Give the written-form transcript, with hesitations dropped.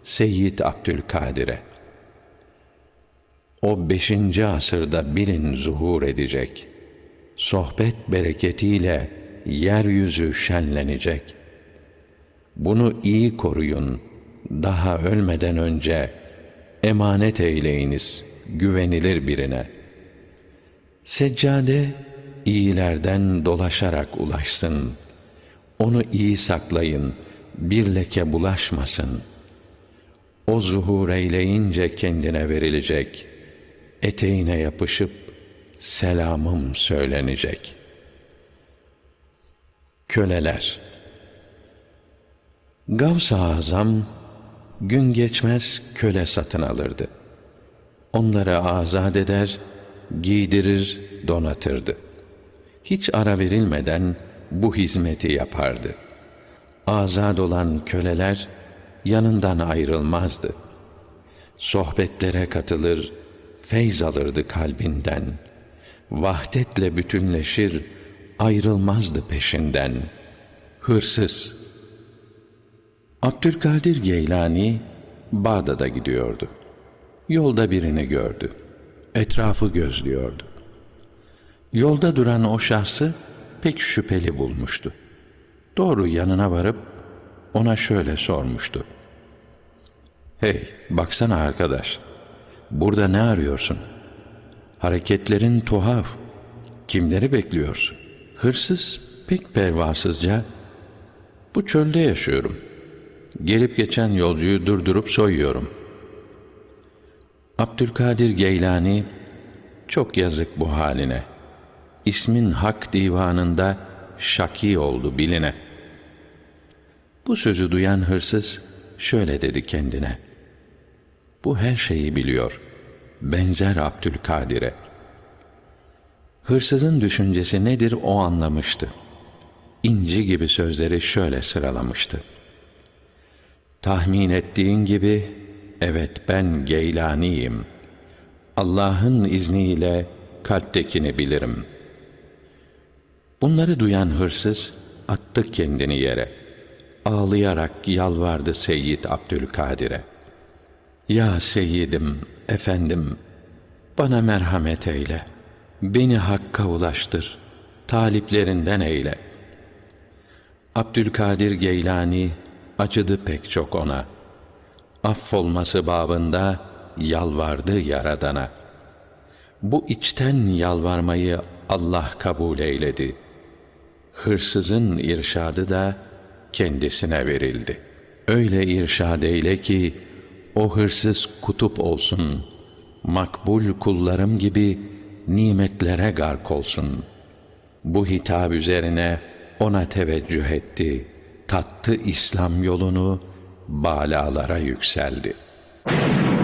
Seyyid Abdülkadir'e. O 5. asırda birin zuhur edecek. Sohbet bereketiyle yeryüzü şenlenecek. Bunu iyi koruyun. Daha ölmeden önce emanet eyleyiniz güvenilir birine. Seccade iyilerden dolaşarak ulaşsın. Onu iyi saklayın, bir leke bulaşmasın. O zuhur eyleyince kendine verilecek. Eteğine yapışıp selamım söylenecek. Köleler. Gavs-ı Azam gün geçmez köle satın alırdı. Onları azat eder, giydirir, donatırdı. Hiç ara verilmeden bu hizmeti yapardı. Azad olan köleler yanından ayrılmazdı. Sohbetlere katılır, feyz alırdı kalbinden. Vahdetle bütünleşir, ayrılmazdı peşinden. Hırsız. Abdülkadir Geylani Bağdat'a gidiyordu. Yolda birini gördü. Etrafı gözlüyordu. Yolda duran o şahsı pek şüpheli bulmuştu. Doğru yanına varıp ona şöyle sormuştu: "Hey, baksana arkadaş, burada ne arıyorsun? Hareketlerin tuhaf. Kimleri bekliyorsun?" Hırsız pek pervasızca, "Bu çölde yaşıyorum. Gelip geçen yolcuyu durdurup soyuyorum." Abdülkadir Geylani, "Çok yazık bu haline. İsmin Hak divanında şaki oldu biline." Bu sözü duyan hırsız şöyle dedi kendine: "Bu her şeyi biliyor. Benzer Abdülkadir'e." Hırsızın düşüncesi nedir o anlamıştı. İnci gibi sözleri şöyle sıralamıştı: "Tahmin ettiğin gibi, evet ben Geylani'yim. Allah'ın izniyle kalptekini bilirim." Bunları duyan hırsız attı kendini yere. Ağlayarak yalvardı Seyyid Abdülkadir'e: "Ya Seyyidim, efendim, bana merhamet eyle. Beni Hakk'a ulaştır. Taliplerinden eyle." Abdülkadir Geylani acıdı pek çok ona. Affolması babında yalvardı Yaradan'a. Bu içten yalvarmayı Allah kabul eyledi. Hırsızın irşadı da kendisine verildi. Öyle irşad eyle ki o hırsız kutup olsun, makbul kullarım gibi nimetlere gark olsun. Bu hitap üzerine ona teveccüh etti, tattı İslam yolunu, bâlalara yükseldi.